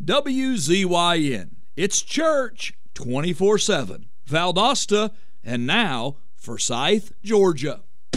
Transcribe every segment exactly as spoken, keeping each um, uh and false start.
W Z Y N. It's church twenty-four seven. Valdosta, and now Forsyth, Georgia.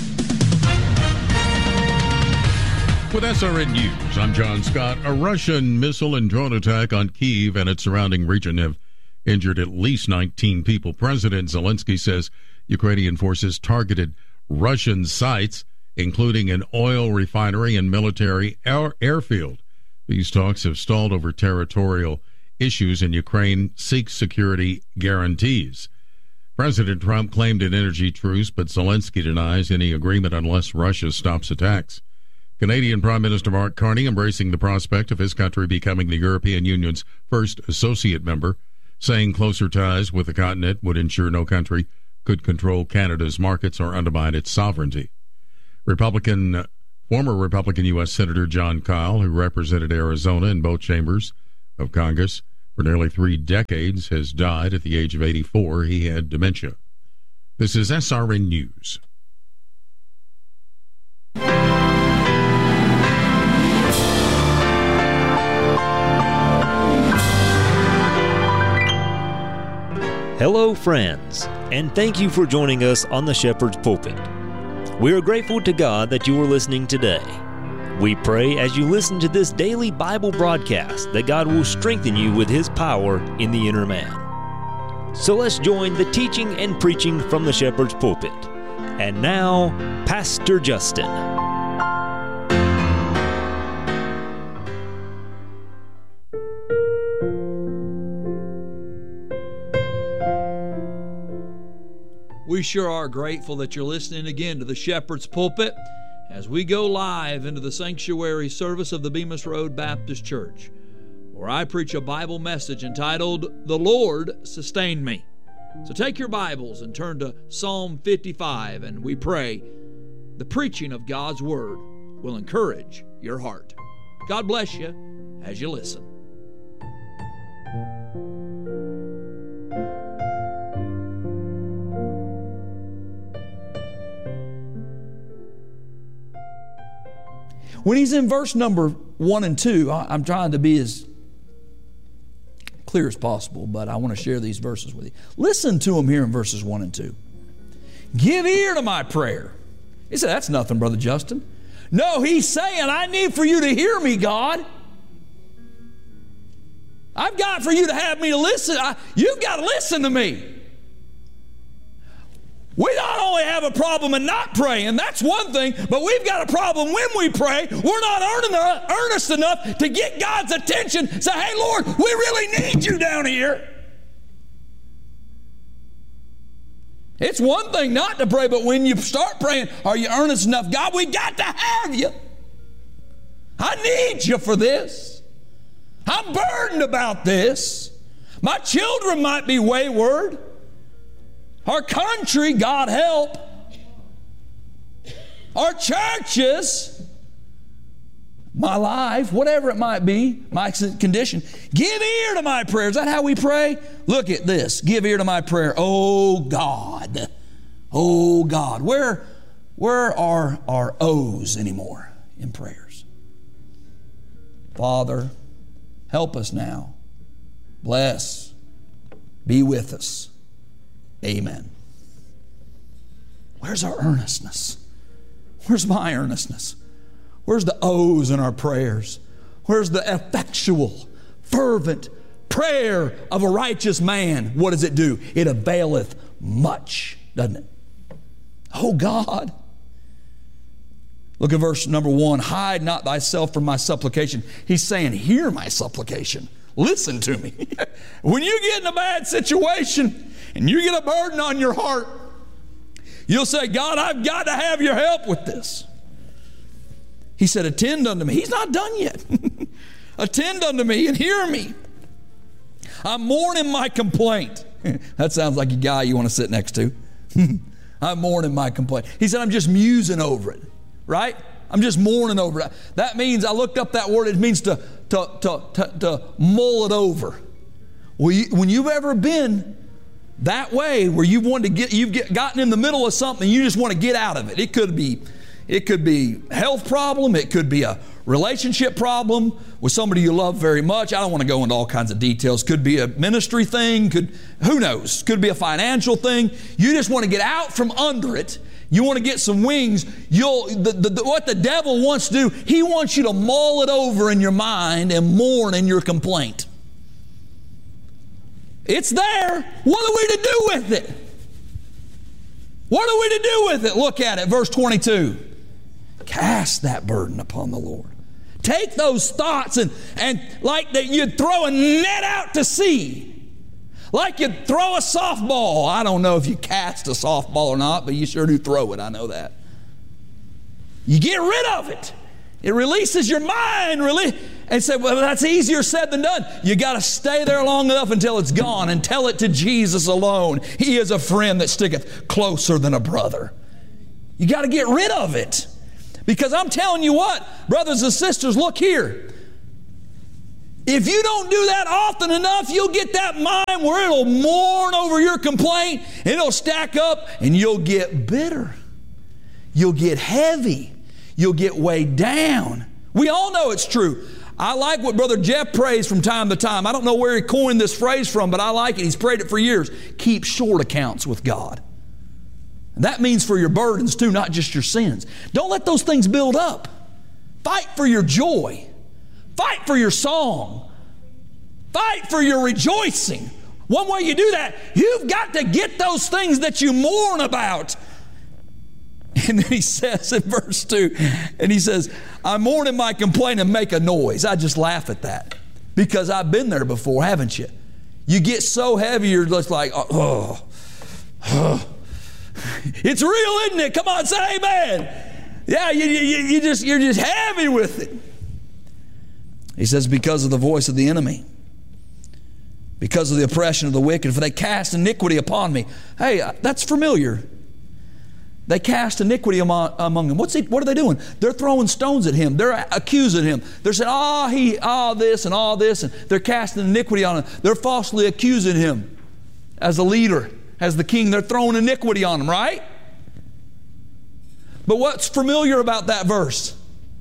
With S R N News, I'm John Scott. A Russian missile and drone attack on Kyiv and its surrounding region have injured at least nineteen people. President Zelensky says Ukrainian forces targeted Russian sites, including an oil refinery and military air- airfield. These talks have stalled over territorial issues, and Ukraine seeks security guarantees. President Trump claimed an energy truce, but Zelensky denies any agreement unless Russia stops attacks. Canadian Prime Minister Mark Carney embracing the prospect of his country becoming the European Union's first associate member, saying closer ties with the continent would ensure no country could control Canada's markets or undermine its sovereignty. Republican Former Republican U S Senator John Kyle, who represented Arizona in both chambers of Congress for nearly three decades, has died at the age of eighty-four. He had dementia. This is S R N News. Hello, friends, and thank you for joining us on the Shepherd's Pulpit. We are grateful to God that you are listening today. We pray as you listen to this daily Bible broadcast that God will strengthen you with His power in the inner man. So let's join the teaching and preaching from the Shepherd's Pulpit. And now, Pastor Justin. We sure are grateful that you're listening again to the Shepherd's Pulpit as we go live into the sanctuary service of the Bemis Road Baptist Church, where I preach a Bible message entitled, "The Lord Sustained Me." So take your Bibles and turn to Psalm fifty-five, and we pray the preaching of God's Word will encourage your heart. God bless you as you listen. When he's in verse number one and two, I'm trying to be as clear as possible, but I want to share these verses with you. Listen to them here in verses one and two. Give ear to my prayer. He said, that's nothing, Brother Justin. No, he's saying, I need for you to hear me, God. I've got for you to have me to listen. I, you've got to listen to me. We not only have a problem in not praying, that's one thing, but we've got a problem when we pray. We're not earnest enough to get God's attention. Say, hey, Lord, we really need you down here. It's one thing not to pray, but when you start praying, are you earnest enough? God, we got to have you. I need you for this. I'm burdened about this. My children might be wayward. Our country, God help. Our churches, my life, whatever it might be, my condition. Give ear to my prayer. Is that how we pray? Look at this. Give ear to my prayer. Oh God. Oh God. Where, where are our O's anymore in prayers? Father, help us now. Bless. Be with us. Amen. Where's our earnestness? Where's my earnestness? Where's the O's in our prayers? Where's the effectual, fervent prayer of a righteous man? What does it do? It availeth much, doesn't it? Oh God. Look at verse number one. Hide not thyself from my supplication. He's saying, hear my supplication. Listen to me. When you get in a bad situation and you get a burden on your heart, you'll say, God, I've got to have your help with this. He said, attend unto me. He's not done yet. Attend unto me and hear me. I'm mourning my complaint. That sounds like a guy you want to sit next to. I'm mourning my complaint. He said, I'm just musing over it, right? I'm just mourning over it. That means, I looked up that word, it means to, to, to, to, to mull it over. Well, you, when you've ever been that way, where you've wanted to get, you've get, gotten in the middle of something, you just want to get out of it. It could be, It could be a health problem. It could be a relationship problem with somebody you love very much. I don't want to go into all kinds of details. Could be a ministry thing. Could, who knows? Could be a financial thing. You just want to get out from under it. You want to get some wings. You'll the, the, the, what the devil wants to do, he wants you to mull it over in your mind and mourn in your complaint. It's there. What are we to do with it? What are we to do with it? Look at it, verse twenty-two. Cast that burden upon the Lord. Take those thoughts and, and like that you'd throw a net out to sea. Like you'd throw a softball. I don't know if you cast a softball or not, but you sure do throw it. I know that. You get rid of it. It releases your mind. Rele- and say, well, that's easier said than done. You got to stay there long enough until it's gone and tell it to Jesus alone. He is a friend that sticketh closer than a brother. You got to get rid of it. Because I'm telling you what, brothers and sisters, look here. If you don't do that often enough, you'll get that mind where it'll mourn over your complaint, and it'll stack up, and you'll get bitter. You'll get heavy. You'll get weighed down. We all know it's true. I like what Brother Jeff prays from time to time. I don't know where he coined this phrase from, but I like it. He's prayed it for years. Keep short accounts with God. And that means for your burdens too, not just your sins. Don't let those things build up. Fight for your joy. Fight for your song. Fight for your rejoicing. One way you do that, you've got to get those things that you mourn about. And then he says in verse two, and he says, I mourn in my complaint and make a noise. I just laugh at that because I've been there before, haven't you? You get so heavy, you're just like, oh, oh. It's real, isn't it? Come on, say amen. Yeah, you, you, you just, you're just heavy with it. He says, because of the voice of the enemy, because of the oppression of the wicked, for they cast iniquity upon me. Hey, that's familiar. They cast iniquity among, among them. What's he, what are they doing? They're throwing stones at him. They're accusing him. They're saying, oh, he, oh, this and all this. And they're casting iniquity on him. They're falsely accusing him as a leader, as the king. They're throwing iniquity on him, right? But what's familiar about that verse?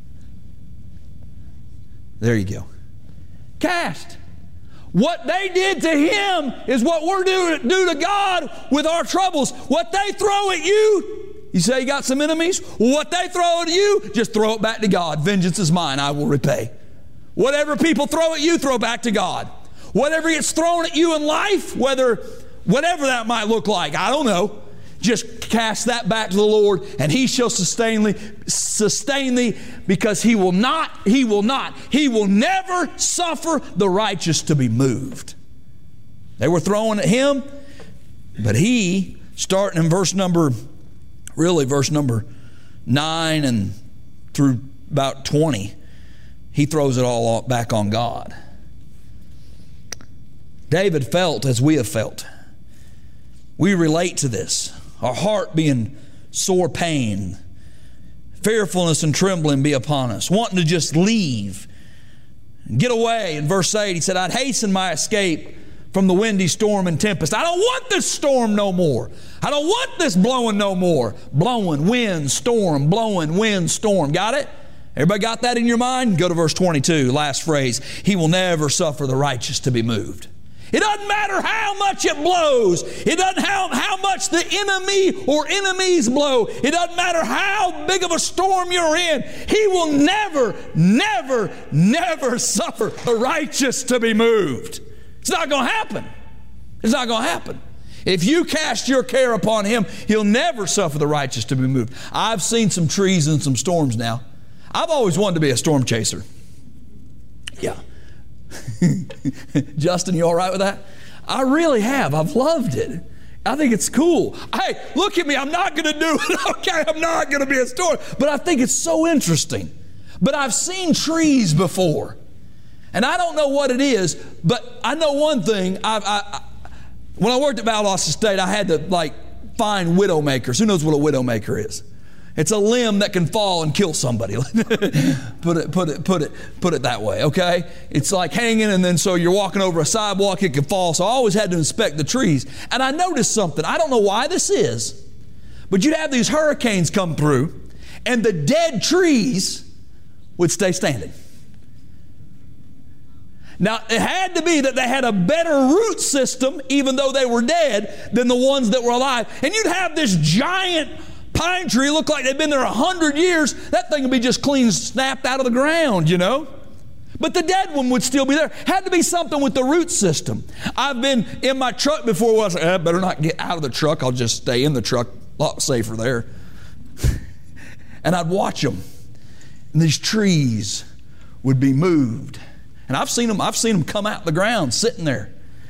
There you go. Cast. What they did to him is what we're do, do to God with our troubles. What they throw at you, you say you got some enemies? What they throw at you, just throw it back to God. Vengeance is mine, I will repay. Whatever people throw at you, throw back to God. Whatever gets thrown at you in life, whether whatever that might look like, I don't know. Just cast that back to the Lord, and He shall sustain thee, sustain thee, because He will not, He will not, He will never suffer the righteous to be moved. They were throwing at Him, but He, starting in verse number, really verse number nine and through about twenty, He throws it all back on God. David felt as we have felt. We relate to this. Our heart being sore pain, fearfulness and trembling be upon us, wanting to just leave and get away. In verse eight, he said, I'd hasten my escape from the windy storm and tempest. I don't want this storm no more. I don't want this blowing no more. Blowing, wind, storm, blowing, wind, storm. Got it? Everybody got that in your mind? Go to verse twenty-two, last phrase. He will never suffer the righteous to be moved. It doesn't matter how much it blows. It doesn't how, how much the enemy or enemies blow. It doesn't matter how big of a storm you're in. He will never, never, never suffer the righteous to be moved. It's not going to happen. It's not going to happen. If you cast your care upon Him, He'll never suffer the righteous to be moved. I've seen some trees and some storms now. I've always wanted to be a storm chaser. Yeah. Justin, you all right with that? I really have. I've loved it. I think it's cool. Hey, look at me. I'm not going to do it. Okay, I'm not going to be a storm. But I think it's so interesting. But I've seen trees before. And I don't know what it is, but I know one thing. I, I, I, when I worked at Valdosta State, I had to like find widow makers. Who knows what a widow maker is? It's a limb that can fall and kill somebody. put it, put it, put it, put it that way, okay? It's like hanging, and then so you're walking over a sidewalk, it can fall. So I always had to inspect the trees. And I noticed something. I don't know why this is, but you'd have these hurricanes come through, and the dead trees would stay standing. Now, it had to be that they had a better root system, even though they were dead, than the ones that were alive. And you'd have this giant pine tree look like they've been there a hundred years. That thing would be just clean snapped out of the ground, you know. But the dead one would still be there. Had to be something with the root system. I've been in my truck before where I was like, I better not get out of the truck. I'll just stay in the truck. A lot safer there. And I'd watch them. And these trees would be moved. And I've seen them, I've seen them come out the ground sitting there.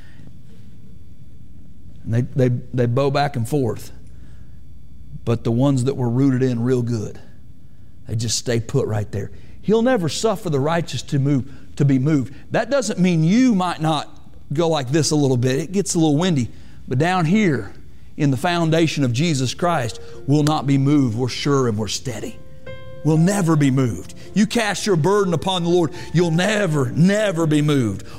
And they, they, they bow back and forth. But the ones that were rooted in real good, they just stay put right there. He'll never suffer the righteous to move, to be moved. That doesn't mean you might not go like this a little bit. It gets a little windy. But down here in the foundation of Jesus Christ, we'll not be moved. We're sure and we're steady. We'll never be moved. You cast your burden upon the Lord, you'll never, never be moved.